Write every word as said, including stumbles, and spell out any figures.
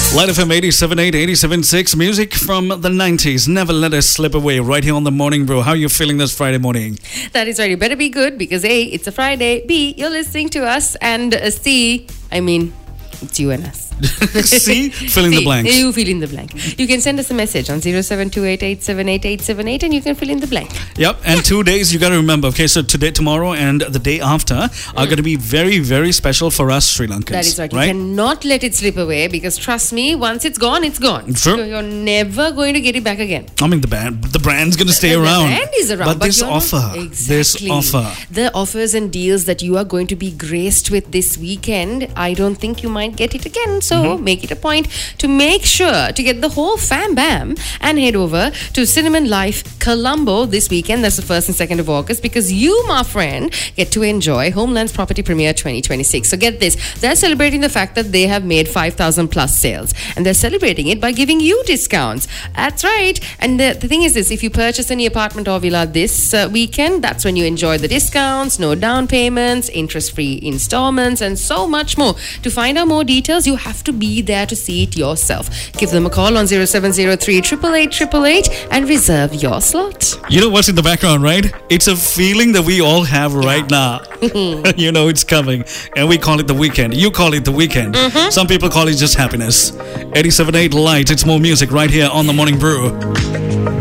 Light F M eighty-seven point eight, eighty-seven point six, music from the nineties. Never let us slip away. Right here on the Morning Brew. How are you feeling this Friday morning? That is right. You better be good because A, it's a Friday. B, you're listening to us. And uh, C, I mean, it's you and us. See? Fill in See, the blanks. You fill in the blank. You can send us a message on zero seven two eight, eight seven eight, eight seven eight and you can fill in the blank. Yep, and two days you got to remember. Okay, so today, tomorrow, and the day after are mm. going to be very, very special for us Sri Lankans. That is right. right. You cannot let it slip away because trust me, once it's gone, it's gone. Sure. So you're never going to get it back again. I mean, the band, the brand's going to stay the, around. The brand is around. But, but this offer, exactly. this offer. The offers and deals that you are going to be graced with this weekend, I don't think you might get it again. So mm-hmm. make it a point to make sure to get the whole fam bam and head over to Cinnamon Life Colombo this weekend. That's the first and second of August because you, my friend, get to enjoy Homeland's Property Premiere twenty twenty-six. So get this, they're celebrating the fact that they have made five thousand plus sales and they're celebrating it by giving you discounts. That's right. And the, the thing is this, if you purchase any apartment or villa this uh, weekend, that's when you enjoy the discounts, no down payments, interest-free installments and so much more. To find out more details, you have to be there to see it yourself. Give them a call on zero seven zero three, eight eight eight, eight eight eight and reserve your slot. You know what's in the background, right? It's a feeling that we all have right now. You know it's coming. And we call it the weekend. You call it the weekend. Mm-hmm. Some people call it just happiness. eighty-seven point eight Light. It's more music right here on the Morning Brew.